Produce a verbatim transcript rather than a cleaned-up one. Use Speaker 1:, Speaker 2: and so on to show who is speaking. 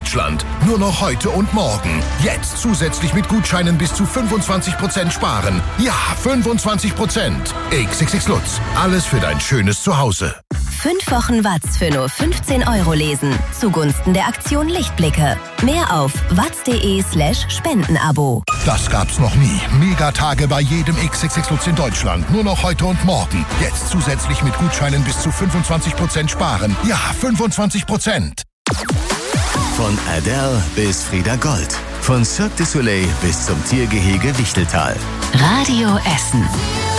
Speaker 1: Deutschland. Nur noch heute und morgen. Jetzt zusätzlich mit Gutscheinen bis zu fünfundzwanzig Prozent sparen. Ja, fünfundzwanzig Prozent. X X X Lutz. Alles für dein schönes Zuhause.
Speaker 2: Fünf Wochen Watz für nur fünfzehn Euro lesen. Zugunsten der Aktion Lichtblicke. Mehr auf watz.de slash Spendenabo.
Speaker 1: Das gab's noch nie. Megatage bei jedem X X X Lutz in Deutschland. Nur noch heute und morgen. Jetzt zusätzlich mit Gutscheinen bis zu fünfundzwanzig Prozent sparen. Ja, fünfundzwanzig Prozent.
Speaker 3: Von Adele bis Frieda Gold. Von Cirque du Soleil bis zum Tiergehege Wichteltal.
Speaker 2: Radio Essen.